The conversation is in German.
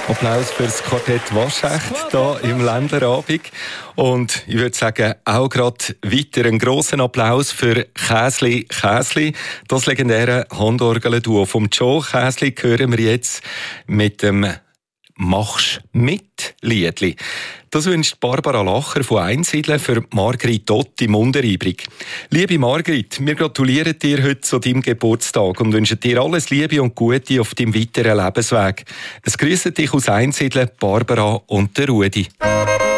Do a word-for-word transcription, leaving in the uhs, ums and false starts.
Applaus für das Quartett Waschecht hier im Ländlerabend. Und ich würde sagen, auch gerade weiter einen grossen Applaus für Käsli Käsli. Das legendäre Handorgel-Duo vom Joe Käsli hören wir jetzt mit dem «Machst mit» Liedli. Das wünscht Barbara Lacher von Einsiedeln für Margrit Dott im Untereibrig. Liebe Margrit, wir gratulieren dir heute zu deinem Geburtstag und wünschen dir alles Liebe und Gute auf deinem weiteren Lebensweg. Es grüßen dich aus Einsiedeln Barbara und der Rudi.